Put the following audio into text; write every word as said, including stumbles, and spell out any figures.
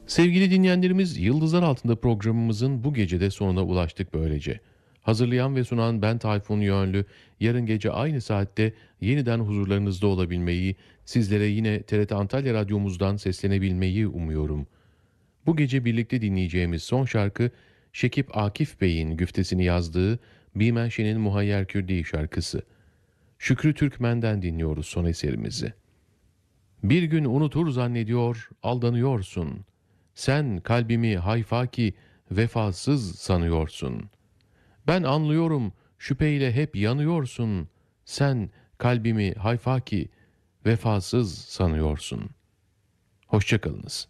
Sevgili dinleyenlerimiz, Yıldızlar Altında programımızın bu gecede sonuna ulaştık böylece. Hazırlayan ve sunan ben Tayfun Yönlü, yarın gece aynı saatte yeniden huzurlarınızda olabilmeyi, sizlere yine T R T Antalya Radyomuzdan seslenebilmeyi umuyorum. Bu gece birlikte dinleyeceğimiz son şarkı, Şekip Akif Bey'in güftesini yazdığı Bimen Şen'in Muhayyer Kürdi şarkısı. Şükrü Türkmen'den dinliyoruz son eserimizi. Bir gün unutur zannediyor, aldanıyorsun. Sen kalbimi hayfaki vefasız sanıyorsun. Ben anlıyorum, şüpheyle hep yanıyorsun. Sen kalbimi hayfaki vefasız sanıyorsun. Hoşça kalınız.